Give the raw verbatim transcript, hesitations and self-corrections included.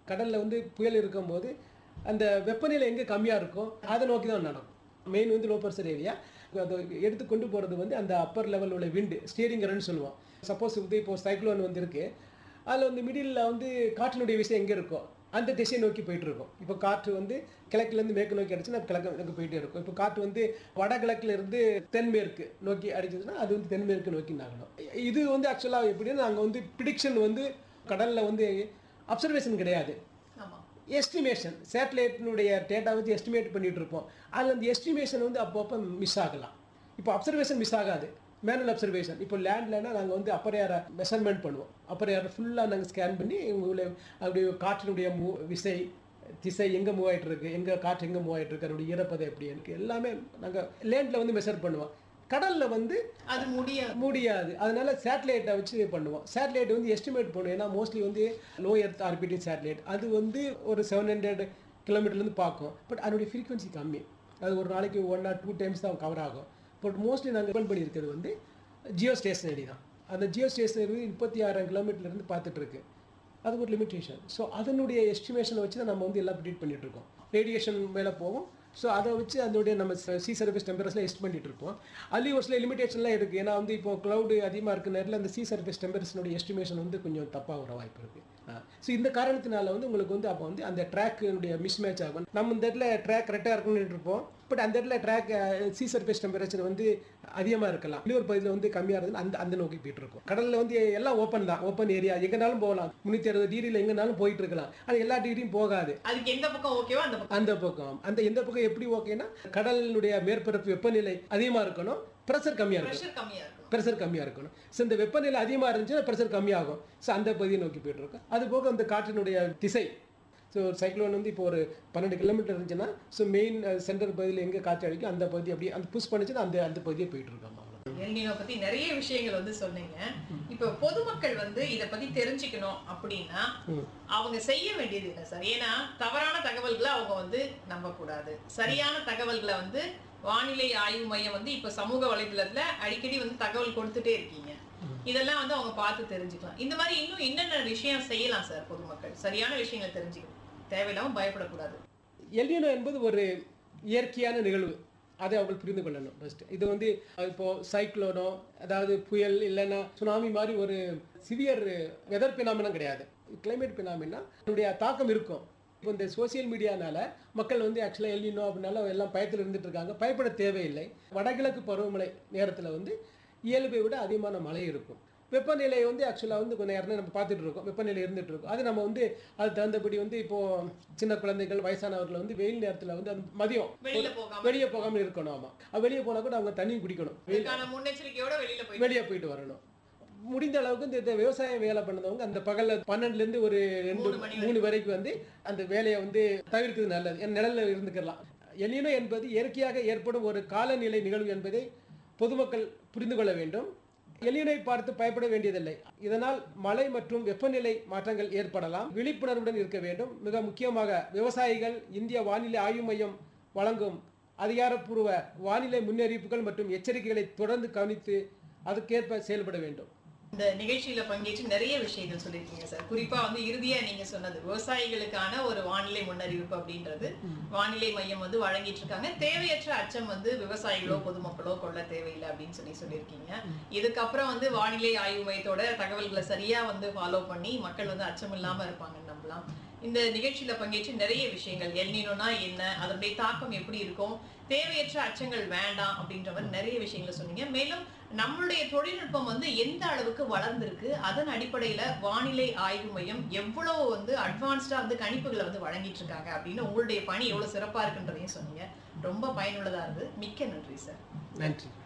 கடலில் வந்து புயல் இருக்கும்போது அந்த வெப்பநிலை எங்கே கம்மியாக இருக்கோ அதை நோக்கி தான் நடக்கும். மெயின் வந்து லோ ப்ரெஷர் ஏரியா, அதை எடுத்து கொண்டு போகிறது வந்து அந்த அப்பர் லெவல் உள்ள விண்டு ஸ்டீரிங் ரன்னு சொல்லுவோம். சப்போஸ் வந்து இப்போ சைக்ளோன் வந்து இருக்குது, அதில் வந்து மிடில் வந்து காற்றினுடைய விஷயம் எங்கே இருக்கோ அந்த திசையை நோக்கி போயிட்டு இருக்கும். இப்போ காற்று வந்து கிழக்குலேருந்து மேற்கு நோக்கி அடிச்சுன்னா கிழக்கு நோக்கி போயிட்டே இருக்கும். இப்போ காற்று வந்து வடகிழக்குல இருந்து தென்மேற்கு நோக்கி அடிச்சதுன்னா அது வந்து தென்மேற்கு நோக்கி நகரும். இது வந்து ஆக்சுவலாக எப்படின்னா நாங்கள் வந்து ப்ரிடிக்ஷன் வந்து கடலில் வந்து அப்சர்வேஷன் கிடையாது, எஸ்டிமேஷன் சேட்டலைட்டினுடைய டேட்டா வச்சு எஸ்டிமேட் பண்ணிட்டு இருப்போம். அதில் அந்த எஸ்டிமேஷன் வந்து அப்பப்போ மிஸ் ஆகலாம். இப்போ அப்சர்வேஷன் மிஸ் ஆகாது, மேனுவல் அப்சர்வேஷன். இப்போ லேண்ட்லனா நாங்கள் வந்து அப்பர் ஏரை மெஷர்மெண்ட் பண்ணுவோம். அப்பர் ஏரை ஃபுல்லாக நாங்கள் ஸ்கேன் பண்ணி உங்களை அப்படி காற்றினுடைய மூ விசை திசை எங்கே மூவ் ஆகிட்டு இருக்கு, எங்கே காற்று எங்கே மூவ் ஆகிட்டு இருக்கு, அதனுடைய ஈரப்பதம் எப்படி இருக்குது எல்லாமே நாங்கள் லேண்டில் வந்து மெஷர் பண்ணுவோம். கடலில் வந்து அது முடியாது முடியாது அதனால சேட்டலைட்டை வச்சு பண்ணுவோம். சேட்டலைட் வந்து எஸ்டிமேட் பண்ணுவோம். ஏன்னா மோஸ்ட்லி வந்து லோ எர்த் ஆர்பிட்டிங் சேட்டலைட் அது வந்து ஒரு செவன் ஹண்ட்ரட் கிலோமீட்டர்லேருந்து பார்க்கும். பட் அதனுடைய ஃப்ரீக்வன்சி கம்மி, அது ஒரு நாளைக்கு ஒன் ஆர் டூ டைம்ஸ் தான் கவர் ஆகும். பட் மோஸ்ட்லி நாங்கள் டிபெண்ட் பண்ணியிருக்கிறது வந்து ஜியோ ஸ்டேஷனரி தான். அந்த ஜியோ ஸ்டேஷனரி முப்பத்தி ஆறாயிரம் கிலோமீட்டர்லேருந்து பார்த்துட்ருக்கு, அது ஒரு லிமிட்டேஷன். ஸோ அதனுடைய எஸ்டிமேஷனை வச்சு தான் நம்ம வந்து எல்லாம் ப்ரிடிக்ட் பண்ணிகிட்டு இருக்கோம். ரேடியேஷன் மேலே போகும், ஸோ அதை வச்சு அதனுடைய நம்ம சி சர்ஃபேஸ் டெம்பரேச்சர்லாம் எஸ்ட் பண்ணிட்டு இருப்போம். அதுலேயும் ஒரு சில லிமிடேஷன்லாம் இருக்குது. ஏன்னா வந்து இப்போ க்ளவுடு அதிகமாக இருக்க நேரத்தில் அந்த சி சர்ஃபேஸ் டெம்பரேச்சருடைய எஸ்டிமேஷன் வந்து கொஞ்சம் தப்பாக வர வாய்ப்பு இருக்குது. ஸோ இந்த காரணத்தினால வந்து உங்களுக்கு வந்து அப்போ வந்து அந்த ட்ராக்குடைய மிஸ் மேட்ச் ஆகும். நம்ம இந்த இடத்துல ட்ராக் கரெக்டாக இருக்குன்னு இருப்போம், பட் அந்த இடத்துல ட்ராக் சி சர்ஃபேஸ் டெம்பரேச்சர் வந்து அதிகமாக இருக்கலாம், இன்னொரு பகுதியில் வந்து கம்மியாக இருக்குது, அந்த அந்த நோக்கி போயிட்டு இருக்கும். கடலில் வந்து எல்லாம் ஓப்பன் தான், ஓப்பன் ஏரியா, எங்கேனாலும் போகலாம், முந்நூற்றி அறுபது டிகிரியில் எங்கேனாலும் போயிட்டு இருக்கலாம். அது எல்லா டிகிரியும் போகாது, அதுக்கு எந்த பக்கம் ஓகேவோ அந்த பக்கம் அந்த பக்கம் அந்த எந்த பக்கம் எப்படி ஓகேன்னா கடலினுடைய மேற்பரப்பு வெப்பநிலை அதிகமாக இருக்கணும், ப்ரெஷர் கம்மியாக இருக்கணும், ப்ரெஷர் கம்மியாக இருக்கணும். ஸோ இந்த வெப்பநிலை அதிகமாக இருந்துச்சுன்னா ப்ரெஷர் கம்மியாகும். ஸோ அந்த பகுதியை நோக்கி போயிட்டு இருக்கும். அது போக அந்த காற்றினுடைய திசை, ஸோ சைக்ளோன் வந்து இப்போ ஒரு பன்னெண்டு கிலோமீட்டர் இருந்துச்சுன்னா ஸோ மெயின் சென்டர் பகுதியில் எங்கே காற்று அடிக்கும் அந்த பகுதி அப்படியே அந்த புஷ் பண்ணிச்சுன்னா அந்த அந்த பகுதியை போயிட்டு இருக்காங்க. எல்னினோ பத்தி நிறைய விஷயங்கள் வந்து சொன்னீங்க. இப்போ பொதுமக்கள் வந்து இதை பத்தி தெரிஞ்சுக்கணும் அப்படின்னா அவங்க செய்ய வேண்டியது என்ன சார்? ஏன்னா தவறான தகவல்களை அவங்க வந்து நம்ப கூடாது. சரியான தகவல்களை வந்து வானிலை ஆய்வு மையம் வந்து இப்ப சமூக வலைதளத்துல அடிக்கடி வந்து தகவல் கொடுத்துட்டே இருக்கீங்க. இதெல்லாம் வந்து அவங்க பார்த்து தெரிஞ்சுக்கலாம். இந்த மாதிரி இன்னும் என்னென்ன விஷயம் செய்யலாம் சார்? பொதுமக்கள் சரியான விஷயங்களை தெரிஞ்சுக்கணும், தேவையில்லாம பயப்படக்கூடாது. எல்னினோ என்பது ஒரு இயற்கையான நிகழ்வு, அதை அவர்கள் புரிந்து கொள்ளணும். ஃபர்ஸ்ட் இது வந்து இப்போ சைக்ளோனோ அதாவது புயல் இல்லைன்னா சுனாமி மாதிரி ஒரு சிவியர் வெதர் பினாமினம் கிடையாது. கிளைமேட் பினாமினா அதனுடைய தாக்கம் இருக்கும். இப்போ இந்த சோசியல் மீடியானால மக்கள் வந்து ஆக்சுவலாக எல்னினோ அப்படின்னால எல்லாம் பயத்தில் இருந்துட்டு இருக்காங்க. பயப்பட தேவையில்லை. வடகிழக்கு பருவமழை நேரத்தில் வந்து இயல்பை விட அதிகமான மழை இருக்கும். வெப்பநிலை வந்து ஆக்சுவலாக வந்து கொஞ்சம் நேரம் நம்ம பார்த்துட்டு இருக்கோம், வெப்பநிலை இருந்துட்டு இருக்கும். அது நம்ம வந்து அது தகுந்தபடி வந்து இப்போ சின்ன குழந்தைகள் வயசானவர்கள் வந்து வெயில் நேரத்தில் வந்து அது மதியம் வெளியே போகாமல் இருக்கணும். ஆமாம், வெளியே போனால் கூட அவங்க தண்ணி குடிக்கணும், வெளியே போயிட்டு வரணும். முடிந்த அளவுக்கு இந்த விவசாயம் வேலை பண்ணதவங்க அந்த பகல்ல பன்னெண்டுலேருந்து ஒரு ரெண்டு மூணு வரைக்கும் வந்து அந்த வேலையை வந்து தவிர்க்கிறது நல்லது, நிழல்ல இருந்துக்கலாம். எல்னினோ என்பது இயற்கையாக ஏற்படும் ஒரு காலநிலை நிகழ்வு என்பதை பொதுமக்கள் புரிந்து கொள்ள வேண்டும். எல்னினோவை பார்த்து பயப்பட வேண்டியதில்லை. இதனால் மழை மற்றும் வெப்பநிலை மாற்றங்கள் ஏற்படலாம், விழிப்புணர்வுடன் இருக்க வேண்டும். மிக முக்கியமாக விவசாயிகள் இந்திய வானிலை ஆய்வு மையம் வழங்கும் அதிகாரப்பூர்வ வானிலை முன்னறிவிப்புகள் மற்றும் எச்சரிக்கைகளை தொடர்ந்து கவனித்து அதுக்கேற்ப செயல்பட வேண்டும். இந்த நிகழ்ச்சியில பங்கேற்று நிறைய விஷயங்கள் சொல்லியிருக்கீங்க சார். குறிப்பா வந்து இறுதியா நீங்க சொன்னது விவசாயிகளுக்கான ஒரு வானிலை முன்னறிவிப்பு அப்படின்றது வானிலை மையம் வந்து வழங்கிட்டு இருக்காங்க. தேவையற்ற அச்சம் வந்து விவசாயிகளோ பொதுமக்களோ கொள்ள தேவையில்லை அப்படின்னு சொல்லி சொல்லியிருக்கீங்க. இதுக்கப்புறம் வந்து வானிலை ஆய்வு மையத்தோட தகவல்களை சரியா வந்து ஃபாலோ பண்ணி மக்கள் வந்து அச்சம் இல்லாம இருப்பாங்கன்னு நம்பலாம். இந்த நிகழ்ச்சியில பங்கேற்று நிறைய விஷயங்கள் எல்னினோனா என்ன, அதனுடைய தாக்கம் எப்படி இருக்கும், தேவையற்ற அச்சங்கள் வேண்டாம் அப்படின்ற மாதிரி நிறைய விஷயங்களை சொன்னீங்க. மேலும் நம்மளுடைய தொழில்நுட்பம் வந்து எந்த அளவுக்கு வளர்ந்திருக்கு, அதன் அடிப்படையில வானிலை ஆய்வு மையம் எவ்வளவு வந்து அட்வான்ஸ்டா வந்து கணிப்புகளை வந்து வழங்கிட்டு இருக்காங்க அப்படின்னு உங்களுடைய பணி எவ்வளவு சிறப்பா இருக்குன்றதையும் சொன்னீங்க. ரொம்ப பயனுள்ளதா இருந்து மிக்க நன்றி சார். நன்றி.